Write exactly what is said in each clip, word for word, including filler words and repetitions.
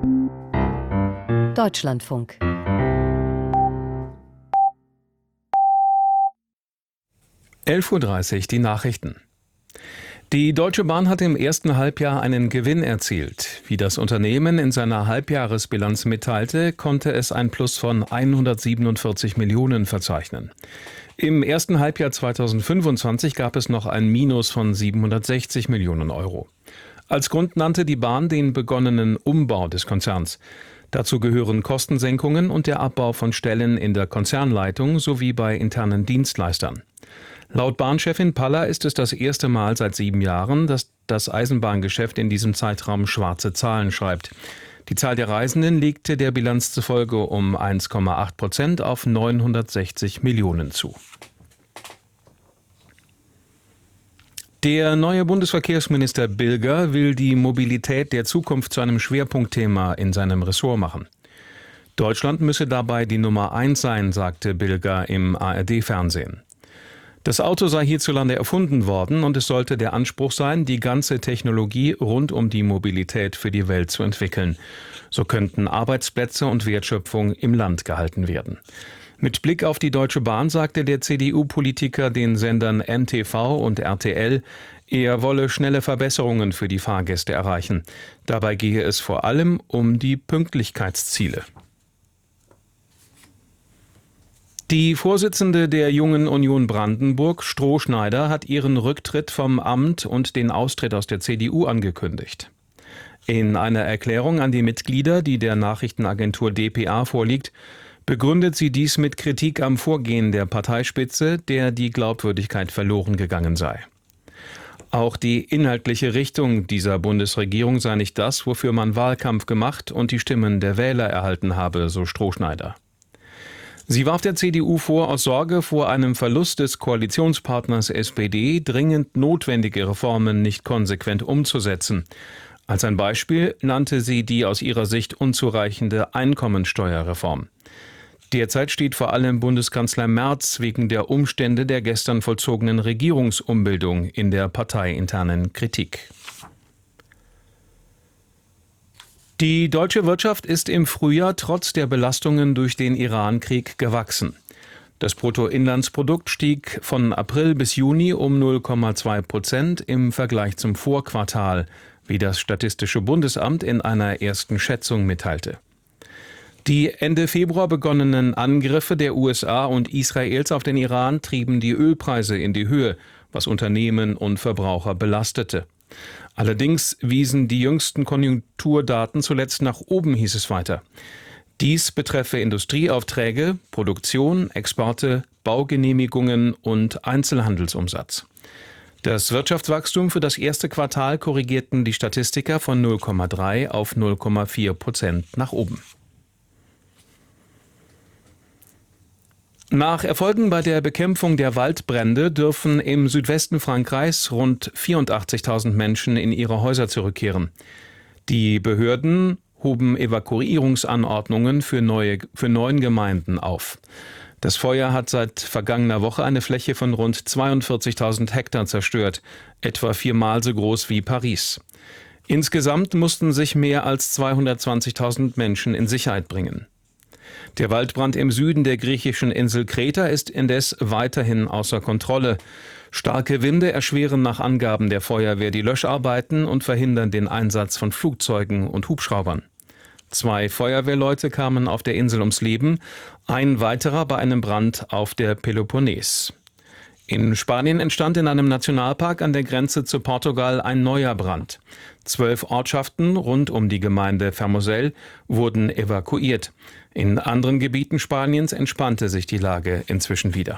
Deutschlandfunk. elf Uhr dreißig, die Nachrichten. Die Deutsche Bahn hat im ersten Halbjahr einen Gewinn erzielt. Wie das Unternehmen in seiner Halbjahresbilanz mitteilte, konnte es ein Plus von hundertsiebenundvierzig Millionen verzeichnen. Im ersten Halbjahr zweitausendfünfundzwanzig gab es noch ein Minus von siebenhundertsechzig Millionen Euro. Als Grund nannte die Bahn den begonnenen Umbau des Konzerns. Dazu gehören Kostensenkungen und der Abbau von Stellen in der Konzernleitung sowie bei internen Dienstleistern. Laut Bahnchefin Paller ist es das erste Mal seit sieben Jahren, dass das Eisenbahngeschäft in diesem Zeitraum schwarze Zahlen schreibt. Die Zahl der Reisenden legte der Bilanz zufolge um eins Komma acht Prozent auf neunhundertsechzig Millionen zu. Der neue Bundesverkehrsminister Bilger will die Mobilität der Zukunft zu einem Schwerpunktthema in seinem Ressort machen. Deutschland müsse dabei die Nummer eins sein, sagte Bilger im A R D-Fernsehen. Das Auto sei hierzulande erfunden worden und es sollte der Anspruch sein, die ganze Technologie rund um die Mobilität für die Welt zu entwickeln. So könnten Arbeitsplätze und Wertschöpfung im Land gehalten werden. Mit Blick auf die Deutsche Bahn sagte der C D U-Politiker den Sendern N T V und R T L, er wolle schnelle Verbesserungen für die Fahrgäste erreichen. Dabei gehe es vor allem um die Pünktlichkeitsziele. Die Vorsitzende der Jungen Union Brandenburg, Strohschneider, hat ihren Rücktritt vom Amt und den Austritt aus der C D U angekündigt. In einer Erklärung an die Mitglieder, die der Nachrichtenagentur d p a vorliegt, begründet sie dies mit Kritik am Vorgehen der Parteispitze, der die Glaubwürdigkeit verloren gegangen sei. Auch die inhaltliche Richtung dieser Bundesregierung sei nicht das, wofür man Wahlkampf gemacht und die Stimmen der Wähler erhalten habe, so Strohschneider. Sie warf der C D U vor, aus Sorge vor einem Verlust des Koalitionspartners S P D dringend notwendige Reformen nicht konsequent umzusetzen. Als ein Beispiel nannte sie die aus ihrer Sicht unzureichende Einkommensteuerreform. Derzeit steht vor allem Bundeskanzler Merz wegen der Umstände der gestern vollzogenen Regierungsumbildung in der parteiinternen Kritik. Die deutsche Wirtschaft ist im Frühjahr trotz der Belastungen durch den Iran-Krieg gewachsen. Das Bruttoinlandsprodukt stieg von April bis Juni um null Komma zwei Prozent im Vergleich zum Vorquartal, wie das Statistische Bundesamt in einer ersten Schätzung mitteilte. Die Ende Februar begonnenen Angriffe der U S A und Israels auf den Iran trieben die Ölpreise in die Höhe, was Unternehmen und Verbraucher belastete. Allerdings wiesen die jüngsten Konjunkturdaten zuletzt nach oben, hieß es weiter. Dies betreffe Industrieaufträge, Produktion, Exporte, Baugenehmigungen und Einzelhandelsumsatz. Das Wirtschaftswachstum für das erste Quartal korrigierten die Statistiker von null Komma drei auf null Komma vier Prozent nach oben. Nach Erfolgen bei der Bekämpfung der Waldbrände dürfen im Südwesten Frankreichs rund vierundachtzigtausend Menschen in ihre Häuser zurückkehren. Die Behörden hoben Evakuierungsanordnungen für, neue, für neun Gemeinden auf. Das Feuer hat seit vergangener Woche eine Fläche von rund zweiundvierzigtausend Hektar zerstört, etwa viermal so groß wie Paris. Insgesamt mussten sich mehr als zweihundertzwanzigtausend Menschen in Sicherheit bringen. Der Waldbrand im Süden der griechischen Insel Kreta ist indes weiterhin außer Kontrolle. Starke Winde erschweren nach Angaben der Feuerwehr die Löscharbeiten und verhindern den Einsatz von Flugzeugen und Hubschraubern. Zwei Feuerwehrleute kamen auf der Insel ums Leben, ein weiterer bei einem Brand auf der Peloponnes. In Spanien entstand in einem Nationalpark an der Grenze zu Portugal ein neuer Brand. Zwölf Ortschaften rund um die Gemeinde Fermoselle wurden evakuiert. In anderen Gebieten Spaniens entspannte sich die Lage inzwischen wieder.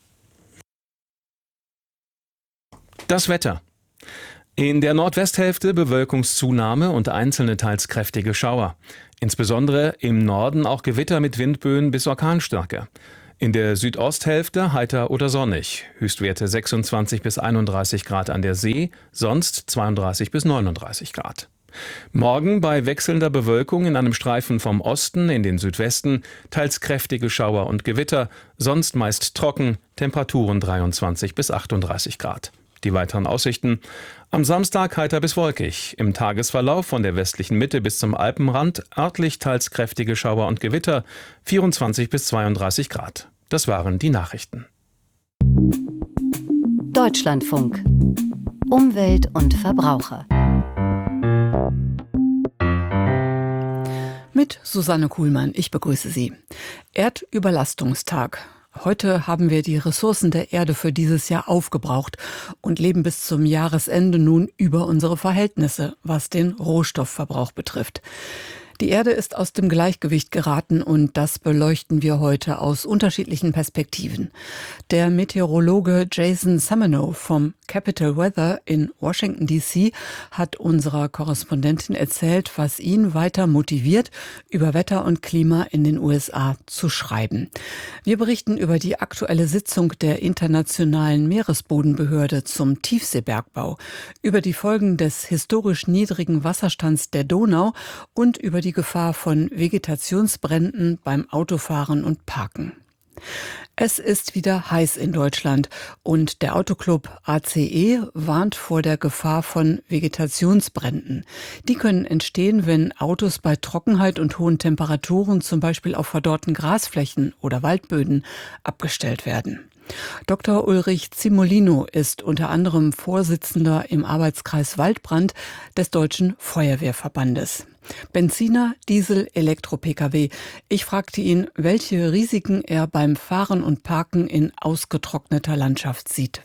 Das Wetter. In der Nordwesthälfte Bewölkungszunahme und einzelne teils kräftige Schauer. Insbesondere im Norden auch Gewitter mit Windböen bis Orkanstärke. In der Südosthälfte heiter oder sonnig. Höchstwerte sechsundzwanzig bis einunddreißig Grad an der See, sonst zweiunddreißig bis neununddreißig Grad. Morgen bei wechselnder Bewölkung in einem Streifen vom Osten in den Südwesten, teils kräftige Schauer und Gewitter, sonst meist trocken, Temperaturen dreiundzwanzig bis achtunddreißig Grad. Die weiteren Aussichten: Am Samstag heiter bis wolkig. Im Tagesverlauf von der westlichen Mitte bis zum Alpenrand örtlich teils kräftige Schauer und Gewitter, vierundzwanzig bis zweiunddreißig Grad. Das waren die Nachrichten. Deutschlandfunk. Umwelt und Verbraucher. Mit Susanne Kuhlmann, ich begrüße Sie. Erdüberlastungstag. Heute haben wir die Ressourcen der Erde für dieses Jahr aufgebraucht und leben bis zum Jahresende nun über unsere Verhältnisse, was den Rohstoffverbrauch betrifft. Die Erde ist aus dem Gleichgewicht geraten und das beleuchten wir heute aus unterschiedlichen Perspektiven. Der Meteorologe Jason Samenow vom Capital Weather in Washington D C hat unserer Korrespondentin erzählt, was ihn weiter motiviert, über Wetter und Klima in den U S A zu schreiben. Wir berichten über die aktuelle Sitzung der Internationalen Meeresbodenbehörde zum Tiefseebergbau, über die Folgen des historisch niedrigen Wasserstands der Donau und über die Gefahr von Vegetationsbränden beim Autofahren und Parken. Es ist wieder heiß in Deutschland und der Autoclub A C E warnt vor der Gefahr von Vegetationsbränden. Die können entstehen, wenn Autos bei Trockenheit und hohen Temperaturen zum Beispiel auf verdorrten Grasflächen oder Waldböden abgestellt werden. Doktor Ulrich Zimolino ist unter anderem Vorsitzender im Arbeitskreis Waldbrand des Deutschen Feuerwehrverbandes. Benziner, Diesel, Elektro-P K W. Ich fragte ihn, welche Risiken er beim Fahren und Parken in ausgetrockneter Landschaft sieht.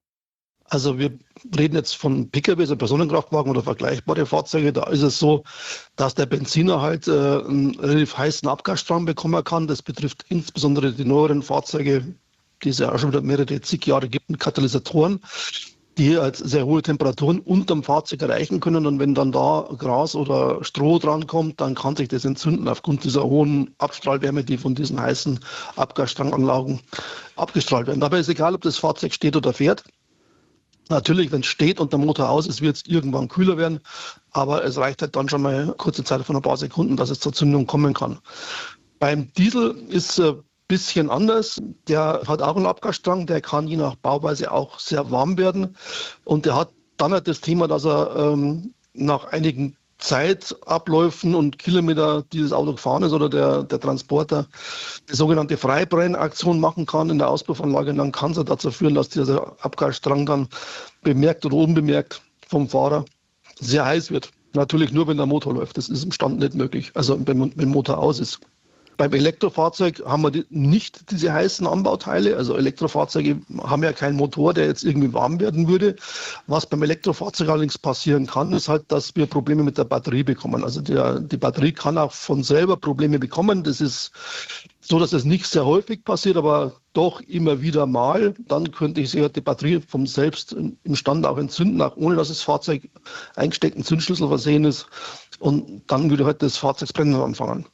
Also wir reden jetzt von P K Ws, also Personenkraftwagen oder vergleichbare Fahrzeuge. Da ist es so, dass der Benziner halt äh, einen relativ heißen Abgasstrang bekommen kann. Das betrifft insbesondere die neueren Fahrzeuge, die es ja auch schon wieder mehrere zig Jahre gibt, mit Katalysatoren, die halt sehr hohe Temperaturen unterm Fahrzeug erreichen können. Und wenn dann da Gras oder Stroh drankommt, dann kann sich das entzünden aufgrund dieser hohen Abstrahlwärme, die von diesen heißen Abgasstranganlagen abgestrahlt werden. Dabei ist egal, ob das Fahrzeug steht oder fährt. Natürlich, wenn es steht und der Motor aus ist, wird es irgendwann kühler werden. Aber es reicht halt dann schon mal kurze Zeit von ein paar Sekunden, dass es zur Zündung kommen kann. Beim Diesel ist äh, bisschen anders. Der hat auch einen Abgasstrang, der kann je nach Bauweise auch sehr warm werden. Und der hat dann halt das Thema, dass er ähm, nach einigen Zeitabläufen und Kilometer dieses Auto gefahren ist oder der, der Transporter die sogenannte Freibrennaktion machen kann in der Auspuffanlage. Und dann kann es dazu führen, dass dieser Abgasstrang dann bemerkt oder unbemerkt vom Fahrer sehr heiß wird. Natürlich nur, wenn der Motor läuft. Das ist im Stand nicht möglich, also wenn, wenn der Motor aus ist. Beim Elektrofahrzeug haben wir die, nicht diese heißen Anbauteile. Also Elektrofahrzeuge haben ja keinen Motor, der jetzt irgendwie warm werden würde. Was beim Elektrofahrzeug allerdings passieren kann, ist halt, dass wir Probleme mit der Batterie bekommen. Also der, die Batterie kann auch von selber Probleme bekommen. Das ist so, dass das nicht sehr häufig passiert, aber doch immer wieder mal. Dann könnte ich sich die Batterie vom selbst im Stand auch entzünden, auch ohne dass das Fahrzeug eingesteckten Zündschlüssel versehen ist. Und dann würde halt das Fahrzeugsprennen anfangen.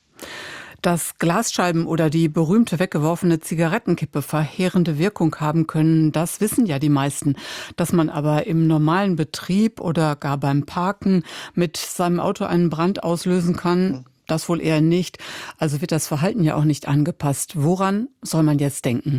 Dass Glasscheiben oder die berühmte weggeworfene Zigarettenkippe verheerende Wirkung haben können, das wissen ja die meisten. Dass man aber im normalen Betrieb oder gar beim Parken mit seinem Auto einen Brand auslösen kann, das wohl eher nicht. Also wird das Verhalten ja auch nicht angepasst. Woran soll man jetzt denken?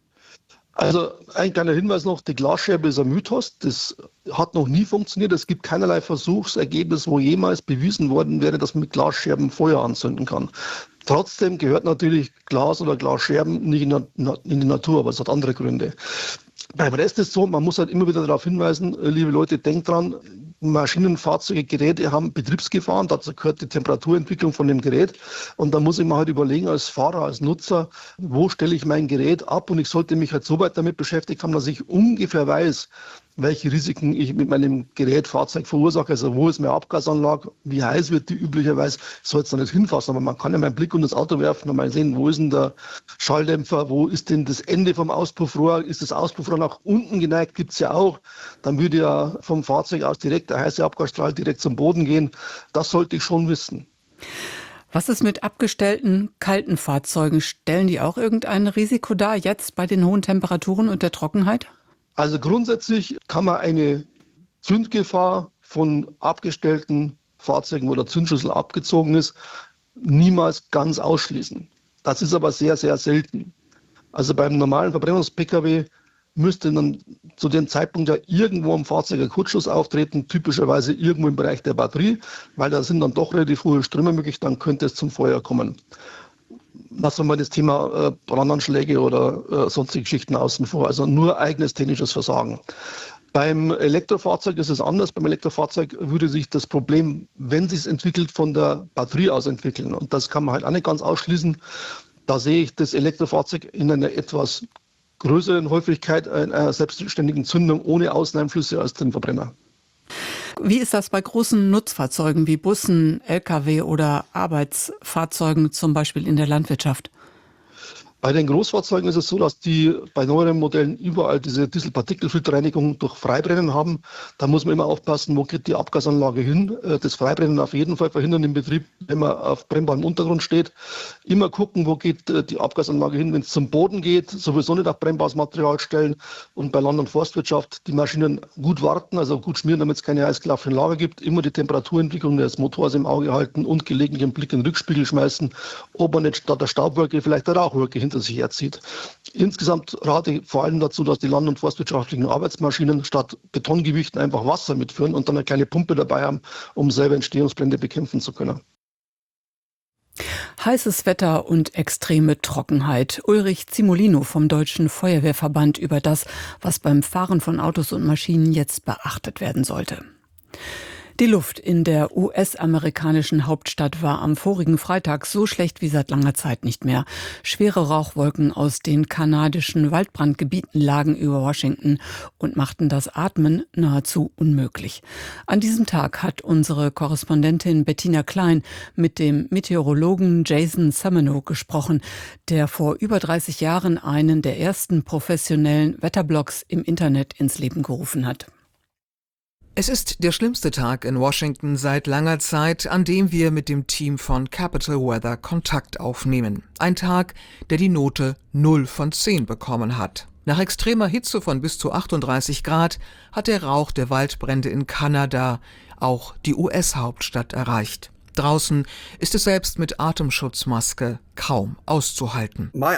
Also ein kleiner Hinweis noch, die Glasscherbe ist ein Mythos, das hat noch nie funktioniert. Es gibt keinerlei Versuchsergebnis, wo jemals bewiesen worden wäre, dass man mit Glasscherben Feuer anzünden kann. Trotzdem gehört natürlich Glas oder Glasscherben nicht in die Natur, aber es hat andere Gründe. Beim Rest ist es so, man muss halt immer wieder darauf hinweisen, liebe Leute, denkt dran, Maschinen, Fahrzeuge, Geräte haben Betriebsgefahren, dazu gehört die Temperaturentwicklung von dem Gerät. Und da muss ich mir halt überlegen, als Fahrer, als Nutzer, wo stelle ich mein Gerät ab? Und ich sollte mich halt so weit damit beschäftigt haben, dass ich ungefähr weiß, welche Risiken ich mit meinem Gerät, Fahrzeug verursache. Also wo ist meine Abgasanlage, wie heiß wird die üblicherweise. Ich soll es da nicht hinfassen, aber man kann ja meinen Blick unter das Auto werfen und mal sehen, wo ist denn der Schalldämpfer, wo ist denn das Ende vom Auspuffrohr, ist das Auspuffrohr nach unten geneigt, gibt es ja auch. Dann würde ja vom Fahrzeug aus direkt der heiße Abgasstrahl direkt zum Boden gehen. Das sollte ich schon wissen. Was ist mit abgestellten, kalten Fahrzeugen? Stellen die auch irgendein Risiko dar, jetzt bei den hohen Temperaturen und der Trockenheit? Also grundsätzlich kann man eine Zündgefahr von abgestellten Fahrzeugen, wo der Zündschlüssel abgezogen ist, niemals ganz ausschließen. Das ist aber sehr, sehr selten. Also beim normalen Verbrennungs-P K W müsste dann zu dem Zeitpunkt ja irgendwo am Fahrzeug ein Kurzschluss auftreten, typischerweise irgendwo im Bereich der Batterie, weil da sind dann doch relativ hohe Ströme möglich, dann könnte es zum Feuer kommen. Lassen wir mal das Thema äh, Brandanschläge oder äh, sonstige Geschichten außen vor, also nur eigenes technisches Versagen. Beim Elektrofahrzeug ist es anders. Beim Elektrofahrzeug würde sich das Problem, wenn es sich entwickelt, von der Batterie aus entwickeln. Und das kann man halt auch nicht ganz ausschließen. Da sehe ich das Elektrofahrzeug in einer etwas größeren Häufigkeit einer selbstständigen Zündung ohne Außeneinflüsse als den Verbrenner. Wie ist das bei großen Nutzfahrzeugen wie Bussen, L K W oder Arbeitsfahrzeugen, zum Beispiel in der Landwirtschaft? Bei den Großfahrzeugen ist es so, dass die bei neueren Modellen überall diese Dieselpartikelfilterreinigung durch Freibrennen haben. Da muss man immer aufpassen, wo geht die Abgasanlage hin. Das Freibrennen auf jeden Fall verhindern im Betrieb, wenn man auf brennbarem Untergrund steht. Immer gucken, wo geht die Abgasanlage hin, wenn es zum Boden geht. Sowieso nicht auf brennbares Material stellen. Und bei Land- und Forstwirtschaft die Maschinen gut warten, also gut schmieren, damit es keine eisklar im Lager gibt. Immer die Temperaturentwicklung des Motors im Auge halten und gelegentlich einen Blick in den Rückspiegel schmeißen, ob man nicht statt der Staubwolke vielleicht eine Rauchwolke hinter sich herzieht. Insgesamt rate ich vor allem dazu, dass die land- und forstwirtschaftlichen Arbeitsmaschinen statt Betongewichten einfach Wasser mitführen und dann eine kleine Pumpe dabei haben, um selber Entstehungsbrände bekämpfen zu können. Heißes Wetter und extreme Trockenheit. Ulrich Zimolino vom Deutschen Feuerwehrverband über das, was beim Fahren von Autos und Maschinen jetzt beachtet werden sollte. Die Luft in der U S-amerikanischen Hauptstadt war am vorigen Freitag so schlecht wie seit langer Zeit nicht mehr. Schwere Rauchwolken aus den kanadischen Waldbrandgebieten lagen über Washington und machten das Atmen nahezu unmöglich. An diesem Tag hat unsere Korrespondentin Bettina Klein mit dem Meteorologen Jason Sameno gesprochen, der vor über dreißig Jahren einen der ersten professionellen Wetterblogs im Internet ins Leben gerufen hat. Es ist der schlimmste Tag in Washington seit langer Zeit, an dem wir mit dem Team von Capital Weather Kontakt aufnehmen. Ein Tag, der die Note null von zehn bekommen hat. Nach extremer Hitze von bis zu achtunddreißig Grad hat der Rauch der Waldbrände in Kanada auch die U S-Hauptstadt erreicht. Draußen ist es selbst mit Atemschutzmaske kaum auszuhalten. Mir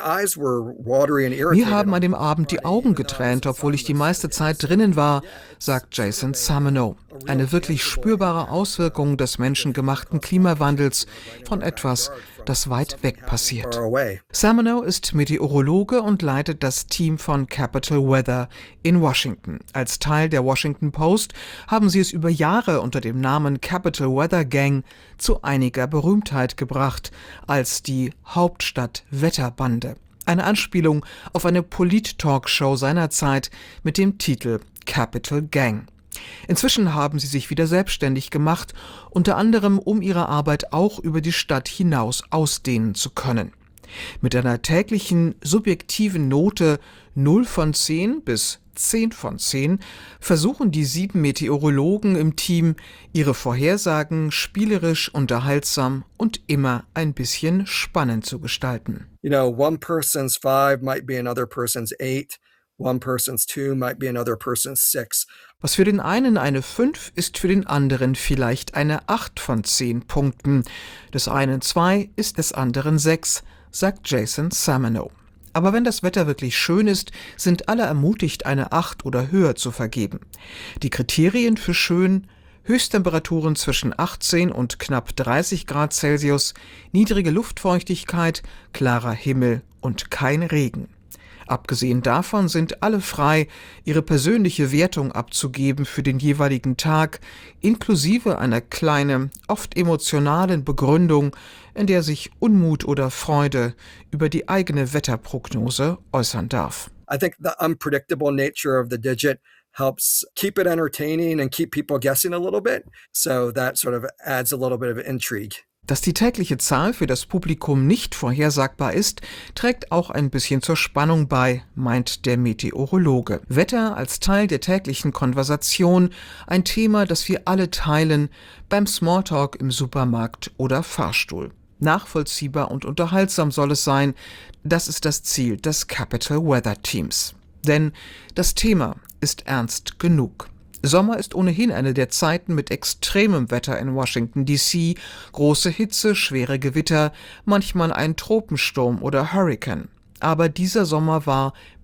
haben an dem Abend die Augen getränt, obwohl ich die meiste Zeit drinnen war, sagt Jason Sameno. Eine wirklich spürbare Auswirkung des menschengemachten Klimawandels von etwas, das weit weg passiert. Sameno ist Meteorologe und leitet das Team von Capital Weather in Washington. Als Teil der Washington Post haben sie es über Jahre unter dem Namen Capital Weather Gang zu einiger Berühmtheit gebracht, als die Hauptstadt-Wetterbande. Eine Anspielung auf eine Polit-Talkshow seiner Zeit mit dem Titel Capital Gang. Inzwischen haben sie sich wieder selbstständig gemacht, unter anderem um ihre Arbeit auch über die Stadt hinaus ausdehnen zu können. Mit einer täglichen subjektiven Note null von zehn bis zehn von zehn versuchen die sieben Meteorologen im Team, ihre Vorhersagen spielerisch, unterhaltsam und immer ein bisschen spannend zu gestalten. You know, one person's five might be another person's eight. One person's two might be another person's six. Was für den einen eine fünf ist für den anderen vielleicht eine acht von zehn Punkten. Des einen zwei ist des anderen sechs, sagt Jason Sameno. Aber wenn das Wetter wirklich schön ist, sind alle ermutigt, eine acht oder höher zu vergeben. Die Kriterien für schön: Höchsttemperaturen zwischen achtzehn und knapp dreißig Grad Celsius, niedrige Luftfeuchtigkeit, klarer Himmel und kein Regen. Abgesehen davon sind alle frei, ihre persönliche Wertung abzugeben für den jeweiligen Tag, inklusive einer kleinen, oft emotionalen Begründung, in der sich Unmut oder Freude über die eigene Wetterprognose äußern darf. I think the unpredictable nature of the digit helps keep it entertaining and keep people guessing a little bit, so that sort of adds a little bit of intrigue. Dass die tägliche Zahl für das Publikum nicht vorhersagbar ist, trägt auch ein bisschen zur Spannung bei, meint der Meteorologe. Wetter als Teil der täglichen Konversation, ein Thema, das wir alle teilen, beim Smalltalk im Supermarkt oder Fahrstuhl. Nachvollziehbar und unterhaltsam soll es sein, das ist das Ziel des Capital Weather Teams. Denn das Thema ist ernst genug. Sommer ist ohnehin eine der Zeiten mit extremem Wetter in Washington D C, große Hitze, schwere Gewitter, manchmal ein Tropensturm oder Hurrikan. Aber dieser Sommer war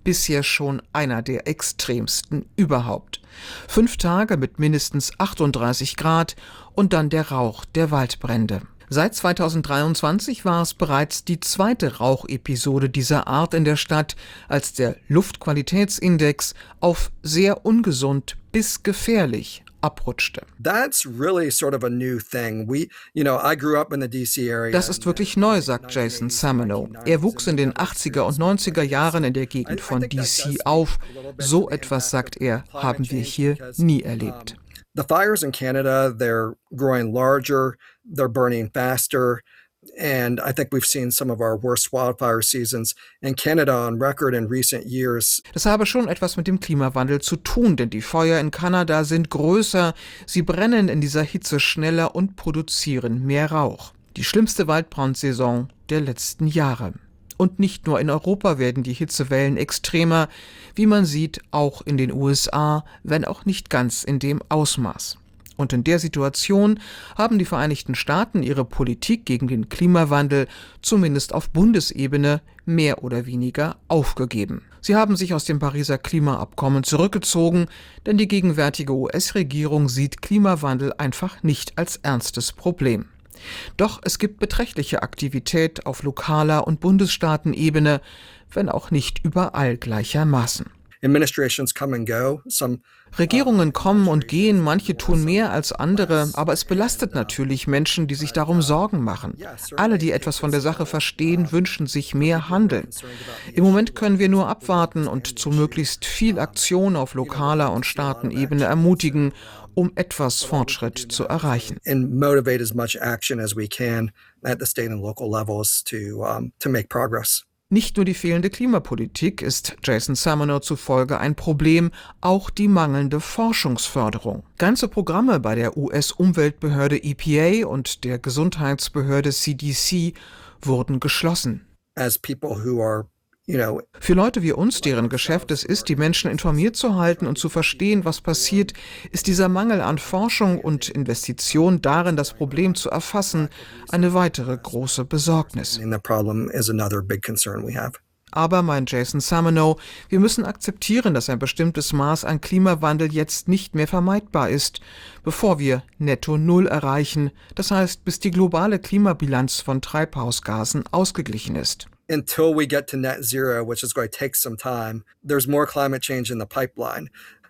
bisher schon einer der extremsten überhaupt. Fünf Tage mit mindestens achtunddreißig Grad und dann der Rauch der Waldbrände. Seit zweitausenddreiundzwanzig war es bereits die zweite Rauchepisode dieser Art in der Stadt, als der Luftqualitätsindex auf sehr ungesund bis gefährlich abrutschte. That's really sort of a new thing. We, you know, I grew up in the D C area. Das ist wirklich neu, sagt Jason Sameno. Er wuchs in den achtziger und neunziger Jahren in der Gegend von D C auf. So etwas, sagt er, haben wir hier nie erlebt. The fires in Canada, they're growing larger, they're burning faster. And I think we've seen some of our worst wildfire seasons in Canada on record in recent years. Das habe schon etwas mit dem Klimawandel zu tun, denn die Feuer in Kanada sind größer, sie brennen in dieser Hitze schneller und produzieren mehr Rauch. Die schlimmste Waldbrandsaison der letzten Jahre. Und nicht nur in Europa werden die Hitzewellen extremer, wie man sieht, auch in den U S A, wenn auch nicht ganz in dem Ausmaß. Und in der Situation haben die Vereinigten Staaten ihre Politik gegen den Klimawandel zumindest auf Bundesebene mehr oder weniger aufgegeben. Sie haben sich aus dem Pariser Klimaabkommen zurückgezogen, denn die gegenwärtige U S-Regierung sieht Klimawandel einfach nicht als ernstes Problem. Doch es gibt beträchtliche Aktivität auf lokaler und Bundesstaatenebene, wenn auch nicht überall gleichermaßen. Administrations come and go. Some Regierungen kommen und gehen, manche tun mehr als andere, aber es belastet natürlich Menschen, die sich darum Sorgen machen. Alle, die etwas von der Sache verstehen, wünschen sich mehr Handeln. Im Moment können wir nur abwarten und zu möglichst viel Aktion auf lokaler und Staatenebene ermutigen, um etwas Fortschritt zu erreichen. and motivate as much action as we can at the state and local levels to um, to make progress. Nicht nur die fehlende Klimapolitik ist Jason Sameno zufolge ein Problem, auch die mangelnde Forschungsförderung. Ganze Programme bei der U S-Umweltbehörde E P A und der Gesundheitsbehörde C D C wurden geschlossen. As people who are, you know, Für Leute wie uns, deren Geschäft es ist, die Menschen informiert zu halten und zu verstehen, was passiert, ist dieser Mangel an Forschung und Investition darin, das Problem zu erfassen, eine weitere große Besorgnis. and the problem is another big concern we have. Aber, meint Jason Sameno, wir müssen akzeptieren, dass ein bestimmtes Maß an Klimawandel jetzt nicht mehr vermeidbar ist, bevor wir Netto Null erreichen, das heißt, bis die globale Klimabilanz von Treibhausgasen ausgeglichen ist. Until we get to net zero, which is going to take some time, there's more climate change in the pipeline.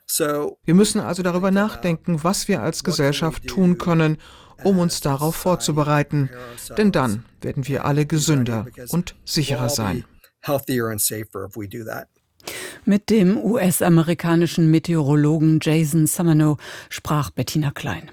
So Wir müssen also darüber nachdenken, was wir als Gesellschaft tun können, um uns darauf vorzubereiten, denn dann werden wir alle gesünder und sicherer sein. healthier and safer if we do that. Mit dem U S-amerikanischen Meteorologen Jason Sameno sprach Bettina Klein.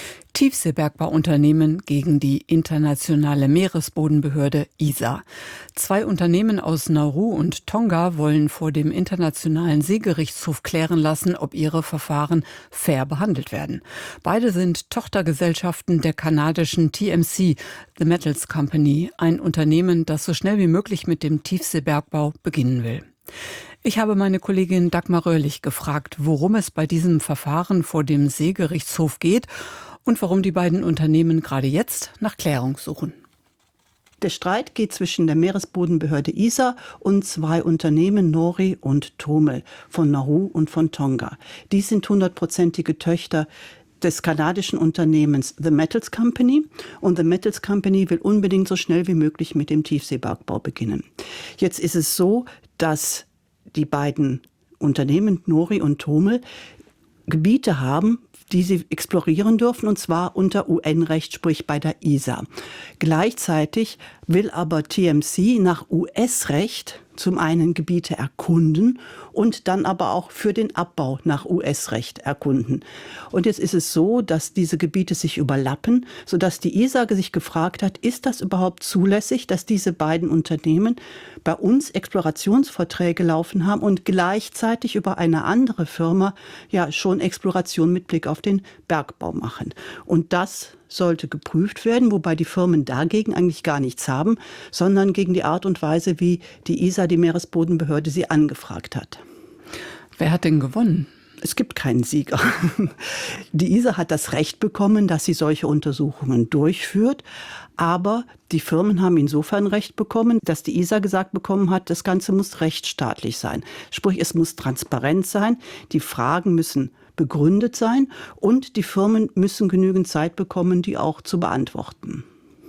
Tiefseebergbauunternehmen gegen die internationale Meeresbodenbehörde I S A. Zwei Unternehmen aus Nauru und Tonga wollen vor dem Internationalen Seegerichtshof klären lassen, ob ihre Verfahren fair behandelt werden. Beide sind Tochtergesellschaften der kanadischen T M C, The Metals Company, ein Unternehmen, das so schnell wie möglich mit dem Tiefseebergbau beginnen will. Ich habe meine Kollegin Dagmar Röhrlich gefragt, worum es bei diesem Verfahren vor dem Seegerichtshof geht und warum die beiden Unternehmen gerade jetzt nach Klärung suchen. Der Streit geht zwischen der Meeresbodenbehörde I S A und zwei Unternehmen, Nori und Tomel, von Nauru und von Tonga. Die sind hundertprozentige Töchter des kanadischen Unternehmens The Metals Company. Und The Metals Company will unbedingt so schnell wie möglich mit dem Tiefseebergbau beginnen. Jetzt ist es so, dass die beiden Unternehmen, Nori und Tomel, Gebiete haben, die sie explorieren dürfen, und zwar unter U N-Recht, sprich bei der I S A. Gleichzeitig will aber T M C nach U S-Recht zum einen Gebiete erkunden und dann aber auch für den Abbau nach U S-Recht erkunden. Und jetzt ist es so, dass diese Gebiete sich überlappen, sodass die I S A sich gefragt hat, ist das überhaupt zulässig, dass diese beiden Unternehmen bei uns Explorationsverträge laufen haben und gleichzeitig über eine andere Firma ja schon Exploration mit Blick auf den Bergbau machen. Und das sollte geprüft werden, wobei die Firmen dagegen eigentlich gar nichts haben, sondern gegen die Art und Weise, wie die I S A, die Meeresbodenbehörde, sie angefragt hat. Wer hat denn gewonnen? Es gibt keinen Sieger. Die I S A hat das Recht bekommen, dass sie solche Untersuchungen durchführt. Aber die Firmen haben insofern Recht bekommen, dass die I S A gesagt bekommen hat, das Ganze muss rechtsstaatlich sein. Sprich, es muss transparent sein. Die Fragen müssen begründet sein. Und die Firmen müssen genügend Zeit bekommen, die auch zu beantworten.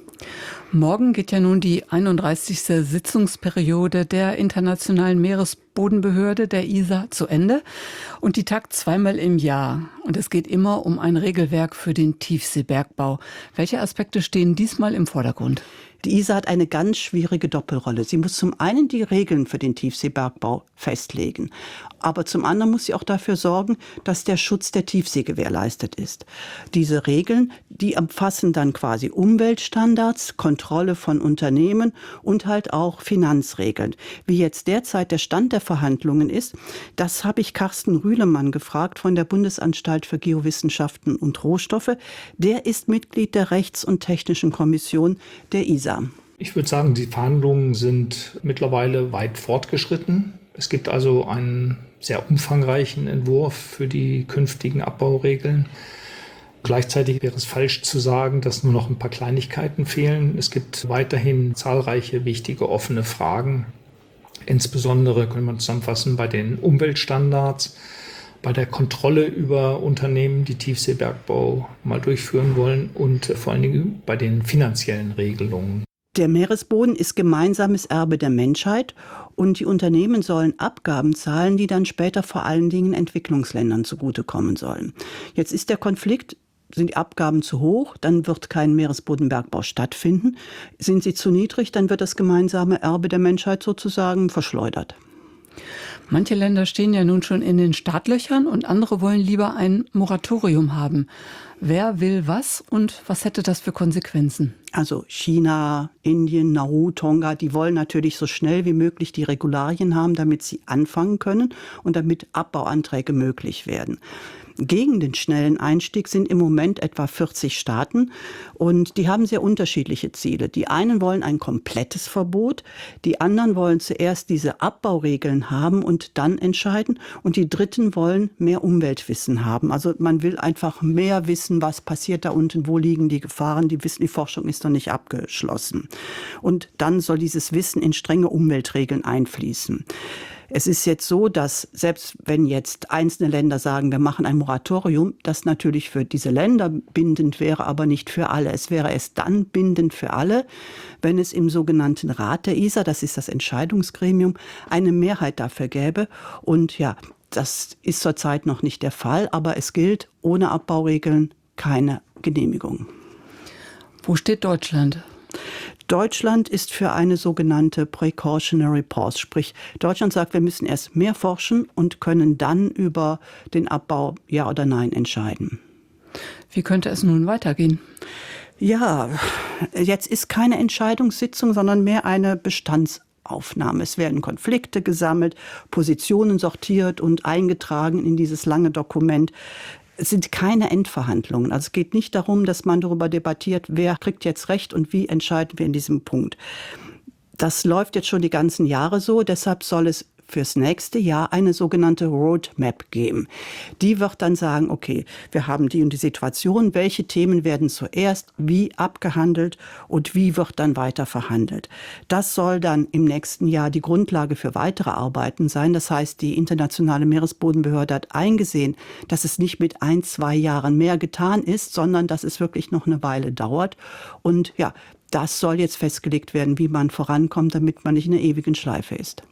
Morgen geht ja nun die einunddreißigste Sitzungsperiode der Internationalen Meeresbodenbehörde, der I S A, zu Ende. Und die tagt zweimal im Jahr. Und es geht immer um ein Regelwerk für den Tiefseebergbau. Welche Aspekte stehen diesmal im Vordergrund? Die I S A hat eine ganz schwierige Doppelrolle. Sie muss zum einen die Regeln für den Tiefseebergbau festlegen. Aber zum anderen muss sie auch dafür sorgen, dass der Schutz der Tiefsee gewährleistet ist. Diese Regeln, die umfassen dann quasi Umweltstandards, Kontrolle von Unternehmen und halt auch Finanzregeln. Wie jetzt derzeit der Stand der Verhandlungen ist, das habe ich Carsten Rühlemann gefragt von der Bundesanstalt für Geowissenschaften und Rohstoffe. Der ist Mitglied der Rechts- und Technischen Kommission der I S A. Ich würde sagen, die Verhandlungen sind mittlerweile weit fortgeschritten. Es gibt also einen sehr umfangreichen Entwurf für die künftigen Abbauregeln. Gleichzeitig wäre es falsch zu sagen, dass nur noch ein paar Kleinigkeiten fehlen. Es gibt weiterhin zahlreiche wichtige offene Fragen. Insbesondere können wir zusammenfassen bei den Umweltstandards, bei der Kontrolle über Unternehmen, die Tiefseebergbau mal durchführen wollen und vor allen Dingen bei den finanziellen Regelungen. Der Meeresboden ist gemeinsames Erbe der Menschheit und die Unternehmen sollen Abgaben zahlen, die dann später vor allen Dingen Entwicklungsländern zugutekommen sollen. Jetzt ist der Konflikt, sind die Abgaben zu hoch, dann wird kein Meeresbodenbergbau stattfinden. Sind sie zu niedrig, dann wird das gemeinsame Erbe der Menschheit sozusagen verschleudert. Manche Länder stehen ja nun schon in den Startlöchern und andere wollen lieber ein Moratorium haben. Wer will was und was hätte das für Konsequenzen? Also China, Indien, Nauru, Tonga, die wollen natürlich so schnell wie möglich die Regularien haben, damit sie anfangen können und damit Abbauanträge möglich werden. Gegen den schnellen Einstieg sind im Moment etwa vierzig Staaten und die haben sehr unterschiedliche Ziele. Die einen wollen ein komplettes Verbot, die anderen wollen zuerst diese Abbauregeln haben und dann entscheiden und die dritten wollen mehr Umweltwissen haben. Also man will einfach mehr wissen, was passiert da unten, wo liegen die Gefahren, die Wissen, die Forschung ist noch nicht abgeschlossen. Und dann soll dieses Wissen in strenge Umweltregeln einfließen. Es ist jetzt so, dass selbst wenn jetzt einzelne Länder sagen, wir machen ein Moratorium, das natürlich für diese Länder bindend wäre, aber nicht für alle. Es wäre erst dann bindend für alle, wenn es im sogenannten Rat der I S A, das ist das Entscheidungsgremium, eine Mehrheit dafür gäbe. Und ja, das ist zurzeit noch nicht der Fall, aber es gilt, ohne Abbauregeln keine Genehmigung. Wo steht Deutschland? Deutschland ist für eine sogenannte Precautionary Pause, sprich Deutschland sagt, wir müssen erst mehr forschen und können dann über den Abbau ja oder nein entscheiden. Wie könnte es nun weitergehen? Ja, jetzt ist keine Entscheidungssitzung, sondern mehr eine Bestandsaufnahme. Es werden Konflikte gesammelt, Positionen sortiert und eingetragen in dieses lange Dokument. Es sind keine Endverhandlungen. Also es geht nicht darum, dass man darüber debattiert, wer kriegt jetzt Recht und wie entscheiden wir in diesem Punkt. Das läuft jetzt schon die ganzen Jahre so. Deshalb soll es fürs nächste Jahr eine sogenannte Roadmap geben. Die wird dann sagen, okay, wir haben die und die Situation, welche Themen werden zuerst wie abgehandelt und wie wird dann weiter verhandelt. Das soll dann im nächsten Jahr die Grundlage für weitere Arbeiten sein. Das heißt, die Internationale Meeresbodenbehörde hat eingesehen, dass es nicht mit ein, zwei Jahren mehr getan ist, sondern dass es wirklich noch eine Weile dauert. Und ja, das soll jetzt festgelegt werden, wie man vorankommt, damit man nicht in einer ewigen Schleife ist.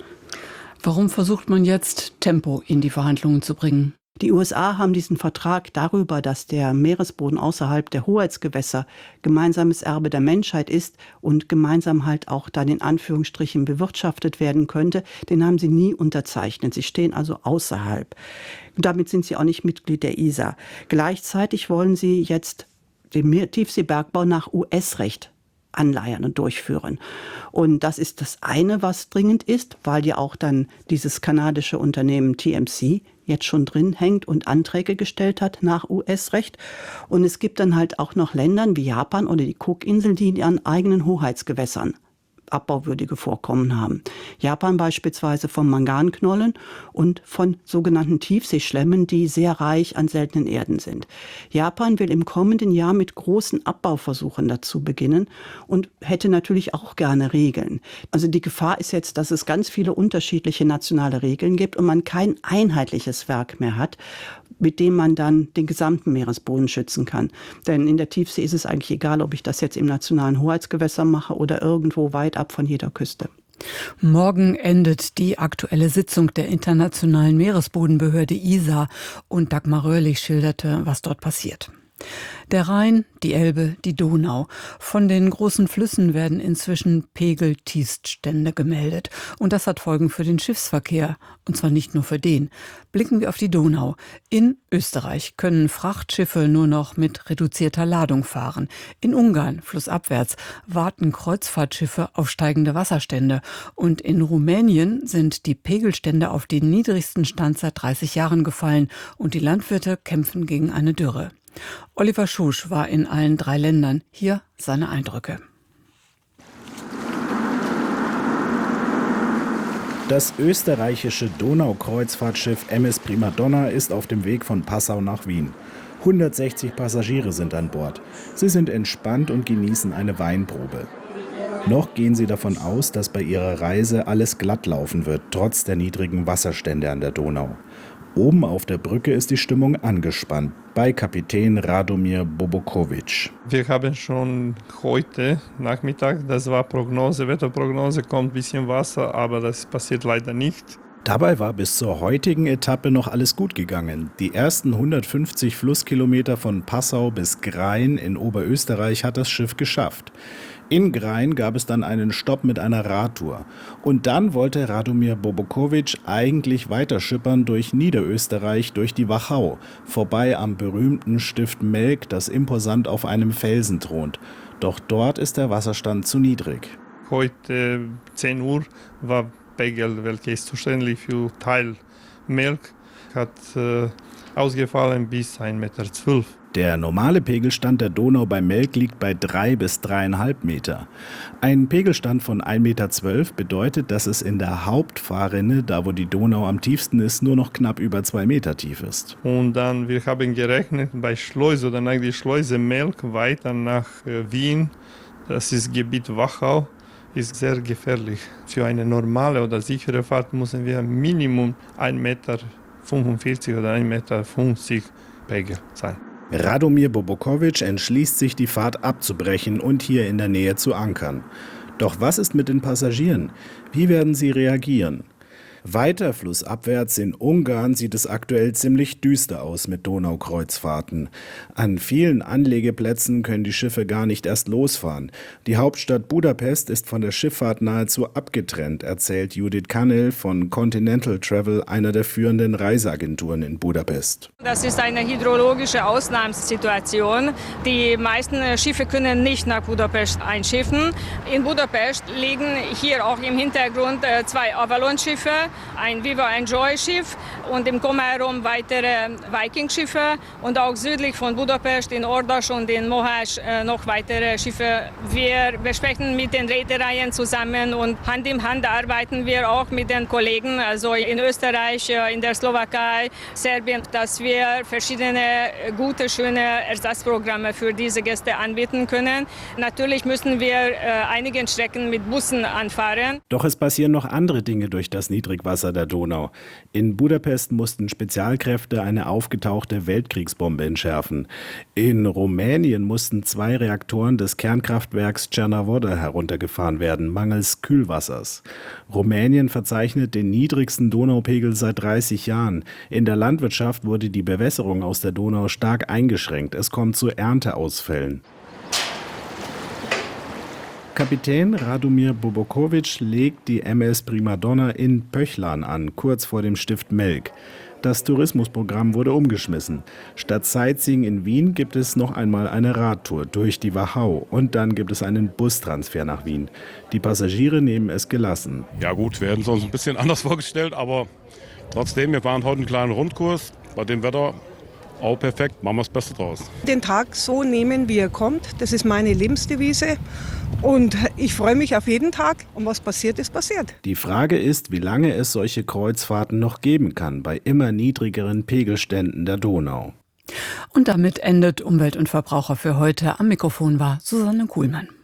Warum versucht man jetzt, Tempo in die Verhandlungen zu bringen? Die U S A haben diesen Vertrag darüber, dass der Meeresboden außerhalb der Hoheitsgewässer gemeinsames Erbe der Menschheit ist und gemeinsam halt auch dann in Anführungsstrichen bewirtschaftet werden könnte, den haben sie nie unterzeichnet. Sie stehen also außerhalb. Und damit sind sie auch nicht Mitglied der I S A. Gleichzeitig wollen sie jetzt den Tiefseebergbau nach U S-Recht anleiern und durchführen. Und das ist das eine, was dringend ist, weil ja auch dann dieses kanadische Unternehmen T M C jetzt schon drin hängt und Anträge gestellt hat nach U S-Recht. Und es gibt dann halt auch noch Länder wie Japan oder die Cookinseln, die in ihren eigenen Hoheitsgewässern abbauwürdige Vorkommen haben. Japan beispielsweise von Manganknollen und von sogenannten Tiefseeschlemmen, die sehr reich an seltenen Erden sind. Japan will im kommenden Jahr mit großen Abbauversuchen dazu beginnen und hätte natürlich auch gerne Regeln. Also die Gefahr ist jetzt, dass es ganz viele unterschiedliche nationale Regeln gibt und man kein einheitliches Werk mehr hat, mit dem man dann den gesamten Meeresboden schützen kann. Denn in der Tiefsee ist es eigentlich egal, ob ich das jetzt im nationalen Hoheitsgewässer mache oder irgendwo weit ab von jeder Küste. Morgen endet die aktuelle Sitzung der Internationalen Meeresbodenbehörde I S A und Dagmar Röhrlich schilderte, was dort passiert. Der Rhein, die Elbe, die Donau. Von den großen Flüssen werden inzwischen Pegeltiefststände gemeldet. Und das hat Folgen für den Schiffsverkehr. Und zwar nicht nur für den. Blicken wir auf die Donau. In Österreich können Frachtschiffe nur noch mit reduzierter Ladung fahren. In Ungarn, flussabwärts, warten Kreuzfahrtschiffe auf steigende Wasserstände. Und in Rumänien sind die Pegelstände auf den niedrigsten Stand seit dreißig Jahren gefallen. Und die Landwirte kämpfen gegen eine Dürre. Oliver Schusch war in allen drei Ländern. Hier seine Eindrücke. Das österreichische Donaukreuzfahrtschiff M S Primadonna ist auf dem Weg von Passau nach Wien. hundertsechzig Passagiere sind an Bord. Sie sind entspannt und genießen eine Weinprobe. Noch gehen sie davon aus, dass bei ihrer Reise alles glatt laufen wird, trotz der niedrigen Wasserstände an der Donau. Oben auf der Brücke ist die Stimmung angespannt, bei Kapitän Radomir Bobokovic. Wir haben schon heute Nachmittag, das war Prognose, Wetterprognose, kommt ein bisschen Wasser, aber das passiert leider nicht. Dabei war bis zur heutigen Etappe noch alles gut gegangen. Die ersten hundertfünfzig Flusskilometer von Passau bis Grain in Oberösterreich hat das Schiff geschafft. In Grain gab es dann einen Stopp mit einer Radtour. Und dann wollte Radomir Bobokovic eigentlich weiter schippern durch Niederösterreich, durch die Wachau, vorbei am berühmten Stift Melk, das imposant auf einem Felsen thront. Doch dort ist der Wasserstand zu niedrig. Heute zehn Uhr war Pegel, welcher ist zuständig für Teil Melk, hat äh, ausgefallen bis ein Meter zwölf. Der normale Pegelstand der Donau bei Melk liegt bei drei bis dreieinhalb Meter. Ein Pegelstand von ein Meter zwölf bedeutet, dass es in der Hauptfahrrinne, da wo die Donau am tiefsten ist, nur noch knapp über zwei Meter tief ist. Und dann, wir haben gerechnet, bei Schleuse oder nach der Schleuse Melk weiter nach äh, Wien, das ist Gebiet Wachau, ist sehr gefährlich. Für eine normale oder sichere Fahrt müssen wir Minimum ein Meter fünfundvierzig oder ein Meter fünfzig Pegel sein. Radomir Bobokovic entschließt sich, die Fahrt abzubrechen und hier in der Nähe zu ankern. Doch was ist mit den Passagieren? Wie werden sie reagieren? Weiter flussabwärts in Ungarn sieht es aktuell ziemlich düster aus mit Donaukreuzfahrten. An vielen Anlegeplätzen können die Schiffe gar nicht erst losfahren. Die Hauptstadt Budapest ist von der Schifffahrt nahezu abgetrennt, erzählt Judith Kannel von Continental Travel, einer der führenden Reiseagenturen in Budapest. Das ist eine hydrologische Ausnahmesituation. Die meisten Schiffe können nicht nach Budapest einschiffen. In Budapest liegen hier auch im Hintergrund zwei Avalon-Schiffe, ein Viva Enjoy-Schiff und im Komárom weitere Viking-Schiffe und auch südlich von Budapest in Ordas und in Mohács noch weitere Schiffe. Wir besprechen mit den Reedereien zusammen und Hand in Hand arbeiten wir auch mit den Kollegen, also in Österreich, in der Slowakei, Serbien, dass wir verschiedene gute, schöne Ersatzprogramme für diese Gäste anbieten können. Natürlich müssen wir äh, einige Strecken mit Bussen anfahren. Doch es passieren noch andere Dinge durch das Niedrigwasser der Donau. In Budapest mussten Spezialkräfte eine aufgetauchte Weltkriegsbombe entschärfen. In Rumänien mussten zwei Reaktoren des Kernkraftwerks Cernavodă heruntergefahren werden, mangels Kühlwassers. Rumänien verzeichnet den niedrigsten Donaupegel seit dreißig Jahren. In der Landwirtschaft wurde die Bewässerung aus der Donau stark eingeschränkt. Es kommt zu Ernteausfällen. Kapitän Radomir Bobokovic legt die M S Primadonna in Pöchlan an, kurz vor dem Stift Melk. Das Tourismusprogramm wurde umgeschmissen. Statt Sightseeing in Wien gibt es noch einmal eine Radtour durch die Wachau und dann gibt es einen Bustransfer nach Wien. Die Passagiere nehmen es gelassen. Ja gut, wir hätten es uns ein bisschen anders vorgestellt, aber trotzdem, wir fahren heute einen kleinen Rundkurs. Bei dem Wetter auch perfekt, machen wir das Beste draus. Den Tag so nehmen, wie er kommt, das ist meine Lebensdevise. Und ich freue mich auf jeden Tag. Und was passiert, ist passiert. Die Frage ist, wie lange es solche Kreuzfahrten noch geben kann bei immer niedrigeren Pegelständen der Donau. Und damit endet Umwelt und Verbraucher für heute. Am Mikrofon war Susanne Kuhlmann.